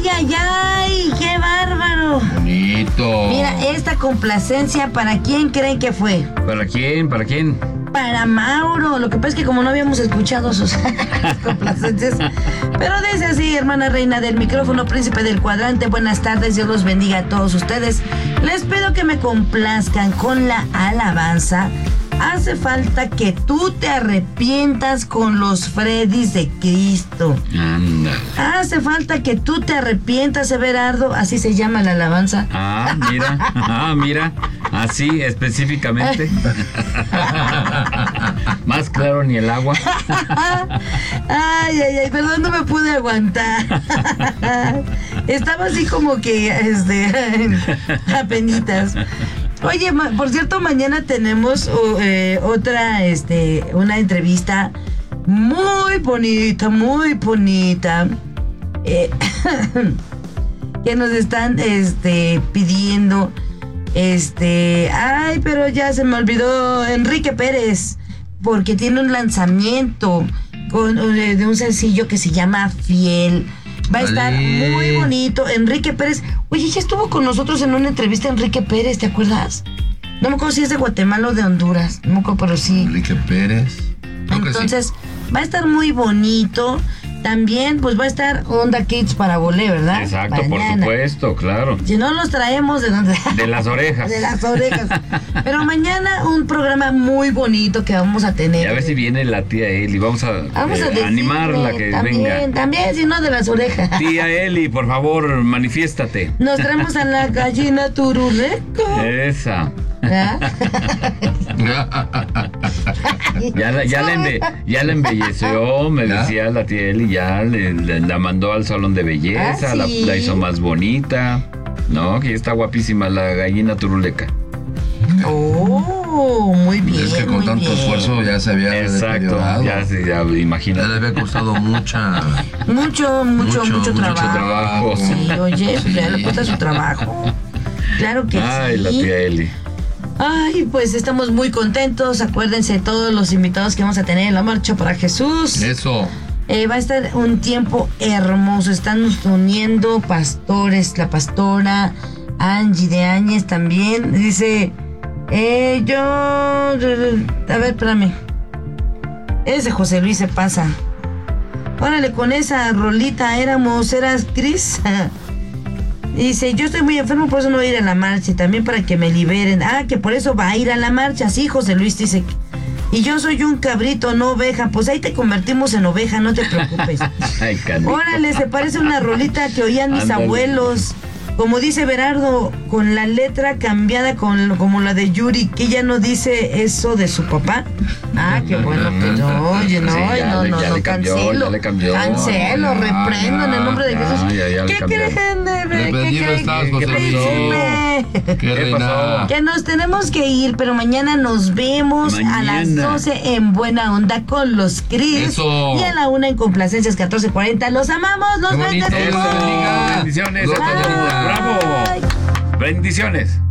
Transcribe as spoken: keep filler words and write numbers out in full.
¡Ay, ay, ay! ¡Qué bárbaro! Bonito. Mira, esta complacencia, ¿para quién creen que fue? ¿Para quién? ¿Para quién? Para Mauro. Lo que pasa es que como no habíamos escuchado sus complacencias. Pero dice así, hermana reina del micrófono, príncipe del cuadrante, buenas tardes, Dios los bendiga a todos ustedes. Les pido que me complazcan con la alabanza. Hace falta que tú te arrepientas con los Freddys de Cristo. Anda. Hace falta que tú te arrepientas, Everardo. Así se llama la alabanza. Ah, mira. Ah, mira. Así específicamente. Más claro ni el agua. Ay, ay, ay, perdón, no me pude aguantar. Estaba así como que, este, apenitas. Oye, ma, por cierto, mañana tenemos uh, eh, otra, este, una entrevista muy bonita, muy bonita, eh, que nos están, este, pidiendo, este, ay, pero ya se me olvidó, Enrique Pérez, porque tiene un lanzamiento con, de, de un sencillo que se llama Fiel. Va a estar muy bonito. Enrique Pérez. Oye, ya estuvo con nosotros en una entrevista Enrique Pérez, ¿te acuerdas? No me acuerdo si es de Guatemala o de Honduras. No me acuerdo, pero sí. Enrique Pérez. Entonces, sí, va a estar muy bonito. También, pues va a estar Onda Kids para Bolé, ¿verdad? Exacto, mañana. Por supuesto, claro. Si no los traemos de donde... De las orejas. De las orejas. Pero mañana un programa muy bonito que vamos a tener. Y a ver si viene la tía Eli. Vamos a, vamos a eh, decirle, animarla que también, venga. También, si no de las orejas. Tía Eli, por favor, manifiéstate. Nos traemos a la gallina turuleco. Esa. ¿Ah? ya, la, ya, la embe, ya la embelleció, me ¿Ya? decía la tía Eli, ya le, le, la mandó al salón de belleza, ¿Ah, sí? la, la hizo más bonita. No, que está guapísima la gallina turuleca. Oh, muy bien. Es que con muy tanto bien. esfuerzo ya se había Exacto, ya, ya imagínate. Ya le había costado mucha... Mucho, mucho, mucho, mucho trabajo. Mucho trabajo. Sí, oye, sí. Le cuesta su trabajo. Claro que Ay, sí. la tía Eli. Ay, pues estamos muy contentos. Acuérdense todos los invitados que vamos a tener en la Marcha para Jesús. Eso. Eh, va a estar un tiempo hermoso. Están uniendo pastores, la pastora Angie de Áñez también. Dice, eh, yo... A ver, espérame. Ese José Luis se pasa. Órale, con esa rolita éramos, eras Cris. Dice, yo estoy muy enfermo, por eso no voy a ir a la marcha. Y también para que me liberen. Ah, que por eso va a ir a la marcha. Sí, José Luis dice. Y yo soy un cabrito, no oveja. Pues ahí te convertimos en oveja, no te preocupes. Ay, canijo. Órale, se parece una rolita que oían mis Ándale. abuelos. Como dice Berardo, con la letra cambiada con, como la de Yuri, que ella no dice eso de su papá. Ah, qué bueno que no, oye, no, Sí, ya no, le- no, ya no, le cambió, cancelo. ya le cambió. Cancelo, Ya, reprendo en el nombre de ya, Jesús. ya, ya le ¿Qué cambió. creen, de Le ¿Qué pedí creen? estás, ¿Qué José Luis. Príncipe. ¿Qué ¿Qué reina? pasó? Que nos tenemos que ir, pero mañana nos vemos a las Mañana. doce en Buena Onda con los Cris. Eso. Y a la una en Complacencias catorce cuarenta. Los amamos, los Qué bonito. bendecimos. Eso, bendiga, bendiciones. Los a todos. bendiga. Bravo. Bye. Bendiciones.